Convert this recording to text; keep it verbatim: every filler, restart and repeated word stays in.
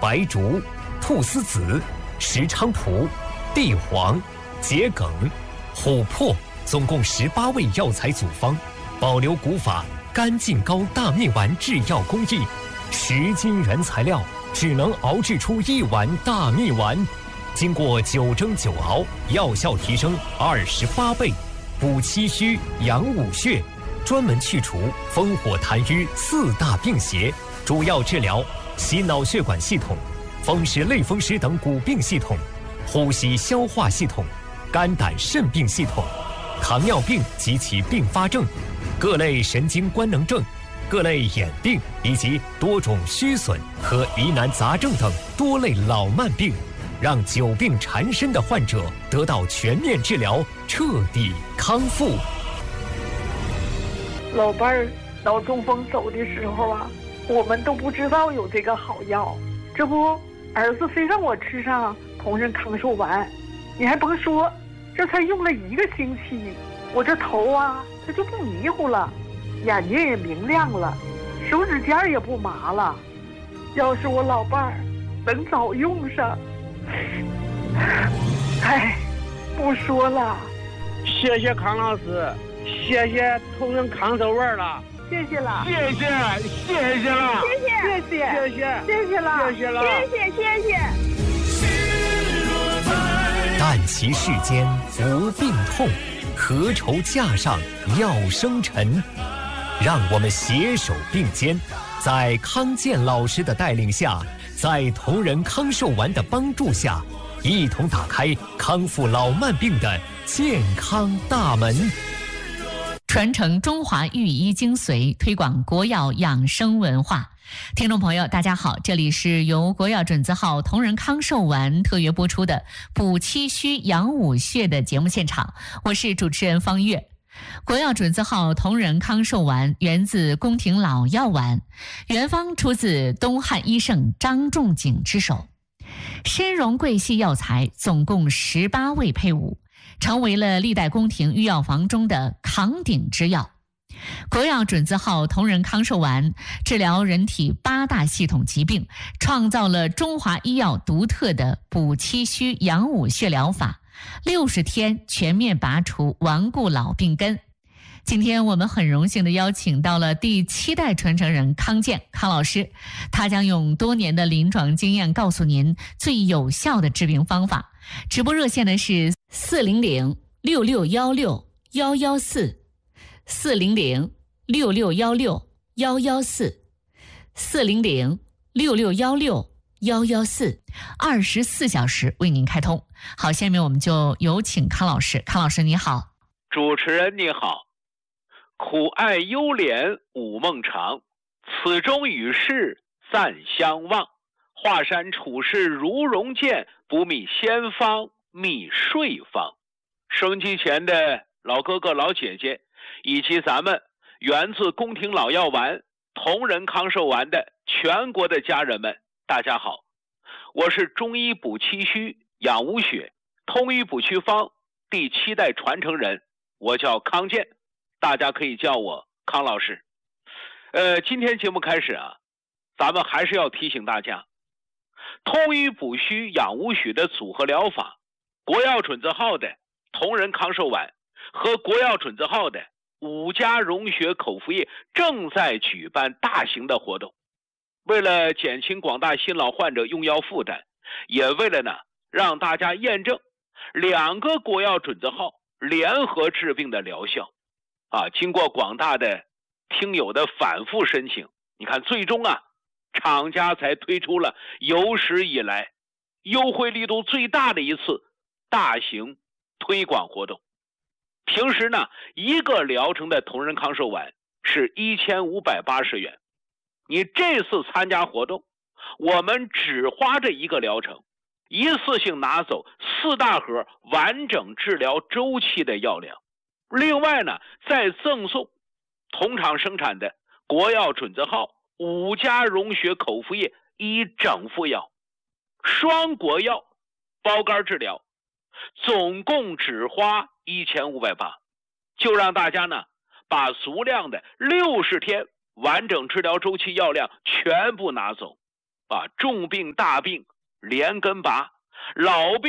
白术、菟丝子、石菖蒲、地黄、桔梗、琥珀，总共十八味药材组方，保留古法干净膏大蜜丸制药工艺，十斤原材料只能熬制出一碗大蜜丸，经过九蒸九熬，药效提升二十八倍，补气虚、养五血，专门去除风火痰瘀四大病邪，主要治疗心脑血管系统、风湿类风湿等骨病系统、呼吸消化系统、肝胆肾病系统、糖尿病及其并发症、各类神经官能症、各类眼病以及多种虚损和疑难杂症等多类老慢病，让久病缠身的患者得到全面治疗，彻底康复。 老伴儿脑中风走的时候啊，我们都不知道有这个好药，这不儿子非让我吃上同仁康寿丸，你还甭说，这才用了一个星期，我这头啊它就不迷糊了，眼睛也明亮了，手指尖也不麻了。要是我老伴儿能早用上，哎，不说了。 谢谢康老师，谢谢同仁康寿丸了， 谢谢了， 谢谢谢谢了， 谢谢谢谢谢谢谢谢了， 谢谢了， 谢谢谢谢。 但其世间无病痛，何愁架上药生尘？让我们携手并肩，在康健老师的带领下，在同仁康寿丸的帮助下，一同打开康复老慢病的健康大门， 传承中华御医精髓，推广国药养生文化。听众朋友大家好，这里是由国药准字号同仁康寿丸特约播出的补气虚养五血的节目现场，我是主持人方月。国药准字号同仁康寿丸源自宫廷老药丸，原方出自东汉医圣张仲景之手，深溶桂系药材总共十八味配伍，成为了历代宫廷御药房中的扛鼎之药。国药准字号同仁康寿丸治疗人体八大系统疾病，创造了中华医药独特的补气虚养五血疗法，六十天全面拔除顽固老病根。今天我们很荣幸的邀请到了第七代传承人康健康老师，他将用多年的临床经验告诉您最有效的治病方法。直播热线呢是四零零六六幺六幺幺四。四零零六六幺六幺幺四，四零零六六幺六幺幺四，二十四小时为您开通。好，下面我们就有请康老师。康老师你好。 主持人你好。苦艾幽怜午梦长，此中与世暂相忘。华山处世如容见，不觅仙方觅睡方。收音机前的老哥哥老姐姐，以及咱们源自宫廷老药丸同仁康寿丸的全国的家人们，大家好，我是中医补气虚养五血通医补祛方第七代传承人，我叫康健，大家可以叫我康老师。呃，今天节目开始啊，咱们还是要提醒大家，通医补虚养五血的组合疗法，国药准字号的同仁康寿丸和国药准字号的五加溶血口服液正在举办大型的活动。为了减轻广大新老患者用药负担，也为了呢让大家验证两个国药准字号联合治病的疗效啊，经过广大的听友的反复申请，你看最终啊厂家才推出了有史以来优惠力度最大的一次大型推广活动。平时呢，一个疗程的同仁康寿丸是一千五百八十元，你这次参加活动，我们只花这一个疗程，一次性拿走四大盒完整治疗周期的药量。另外呢，再赠送同厂生产的国药准字号五加溶血口服液一整副药，双国药包干治疗，总共只花一千五百八，就让大家呢把足量的六十天完整治疗周期药量全部拿走， 啊，重病大病连根拔，老病